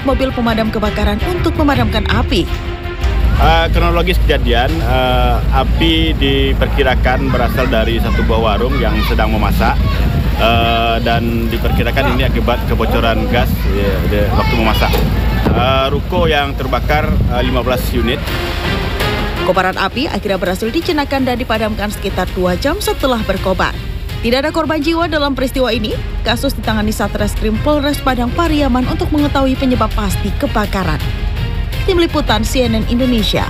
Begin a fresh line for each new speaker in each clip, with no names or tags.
mobil pemadam kebakaran untuk memadamkan api.
Kronologis kejadian, api diperkirakan berasal dari satu buah warung yang sedang memasak dan diperkirakan ini akibat kebocoran gas waktu memasak. Ruko yang terbakar 15 unit.
Kobaran api akhirnya berhasil dijinakan dan dipadamkan sekitar 2 jam setelah berkobar. Tidak ada korban jiwa dalam peristiwa ini. Kasus ditangani Satreskrim Polres Padang Pariaman untuk mengetahui penyebab pasti kebakaran. Tim Liputan CNN Indonesia.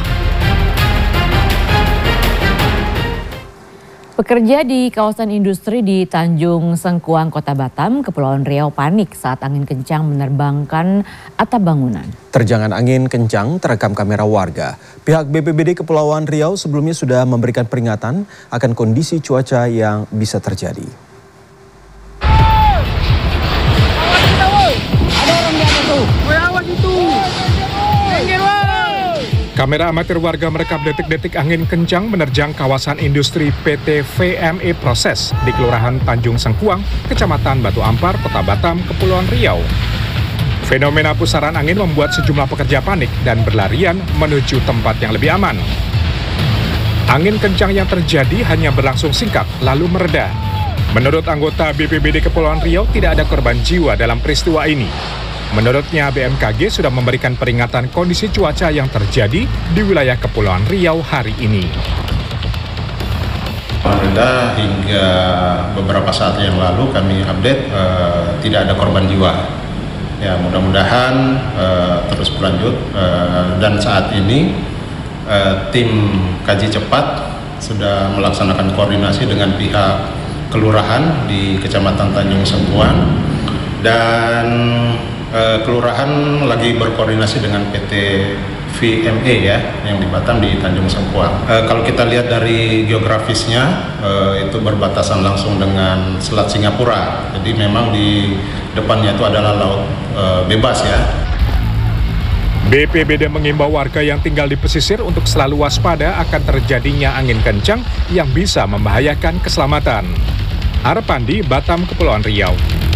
Pekerja di kawasan industri di Tanjung Sengkuang, Kota Batam, Kepulauan Riau panik saat angin kencang menerbangkan atap bangunan.
Terjangan angin kencang terekam kamera warga. Pihak BPBD Kepulauan Riau sebelumnya sudah memberikan peringatan akan kondisi cuaca yang bisa terjadi.
Kamera amatir warga merekam detik-detik angin kencang menerjang kawasan industri PT VME Proses di Kelurahan Tanjung Sengkuang, Kecamatan Batu Ampar, Kota Batam, Kepulauan Riau. Fenomena pusaran angin membuat sejumlah pekerja panik dan berlarian menuju tempat yang lebih aman. Angin kencang yang terjadi hanya berlangsung singkat lalu mereda. Menurut anggota BPBD Kepulauan Riau tidak ada korban jiwa dalam peristiwa ini. Menurutnya BMKG sudah memberikan peringatan kondisi cuaca yang terjadi di wilayah Kepulauan Riau hari ini.
Alhamdulillah hingga beberapa saat yang lalu kami update tidak ada korban jiwa. Ya, mudah-mudahan terus berlanjut dan saat ini tim kaji cepat sudah melaksanakan koordinasi dengan pihak kelurahan di Kecamatan Tanjung Sengkuang dan kelurahan lagi berkoordinasi dengan PT VME ya yang di Batam di Tanjung Sengkuang. Kalau kita lihat dari geografisnya itu berbatasan langsung dengan Selat Singapura. Jadi memang di depannya itu adalah laut bebas ya.
BPBD mengimbau warga yang tinggal di pesisir untuk selalu waspada akan terjadinya angin kencang yang bisa membahayakan keselamatan. Arpandi, Batam, Kepulauan Riau.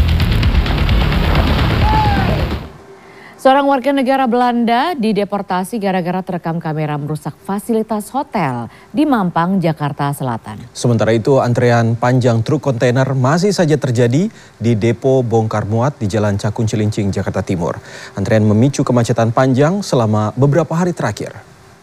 Seorang warga negara Belanda dideportasi gara-gara terekam kamera merusak fasilitas hotel di Mampang, Jakarta Selatan.
Sementara itu antrean panjang truk kontainer masih saja terjadi di depo bongkar muat di Jalan Cakung Cilincing, Jakarta Timur. Antrean memicu kemacetan panjang selama beberapa hari terakhir.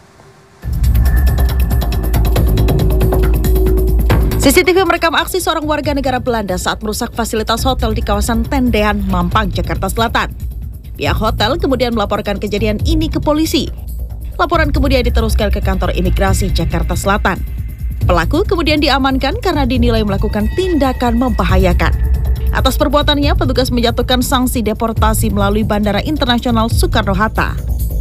CCTV merekam aksi seorang warga negara Belanda saat merusak fasilitas hotel di kawasan Tendean, Mampang, Jakarta Selatan. Pihak hotel kemudian melaporkan kejadian ini ke polisi. Laporan kemudian diteruskan ke kantor imigrasi Jakarta Selatan. Pelaku kemudian diamankan karena dinilai melakukan tindakan membahayakan. Atas perbuatannya, petugas menjatuhkan sanksi deportasi melalui Bandara Internasional Soekarno-Hatta.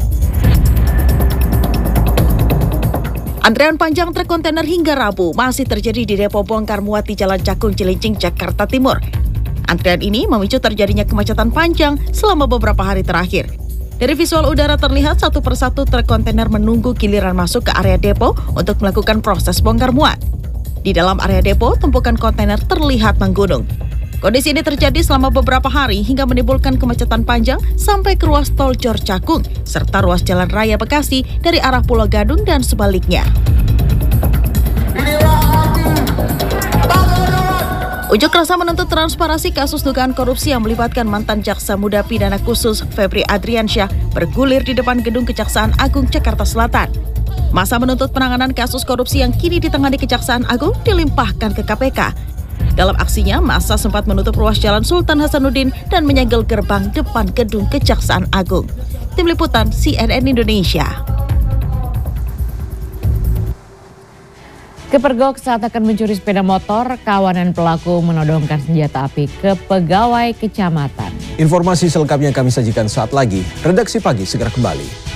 Antrean panjang truk kontainer hingga Rabu masih terjadi di depo bongkar muat di Jalan Cakung Cilincing, Jakarta Timur. Antrean ini memicu terjadinya kemacetan panjang selama beberapa hari terakhir. Dari visual udara terlihat satu persatu truk kontainer menunggu giliran masuk ke area depo untuk melakukan proses bongkar muat. Di dalam area depo, tumpukan kontainer terlihat menggunung. Kondisi ini terjadi selama beberapa hari hingga menimbulkan kemacetan panjang sampai ke ruas tol Jor Cakung serta ruas Jalan Raya Bekasi dari arah Pulau Gadung dan sebaliknya. Unjuk rasa menuntut transparansi kasus dugaan korupsi yang melibatkan mantan Jaksa Muda Pidana Khusus Febri Adriansyah bergulir di depan gedung Kejaksaan Agung Jakarta Selatan. Masa menuntut penanganan kasus korupsi yang kini ditangani Kejaksaan Agung dilimpahkan ke KPK. Dalam aksinya, masa sempat menutup ruas Jalan Sultan Hasanuddin dan menyegel gerbang depan gedung Kejaksaan Agung. Tim Liputan CNN Indonesia.
Kepergok saat akan mencuri sepeda motor, kawanan pelaku menodongkan senjata api ke pegawai kecamatan.
Informasi selengkapnya kami sajikan saat lagi. Redaksi Pagi segera kembali.